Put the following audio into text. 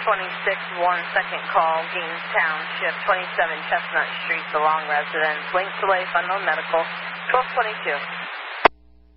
1 second call, Gaines Township, 27 Chestnut Street, the Long residence. Link delay, unknown medical, 1222.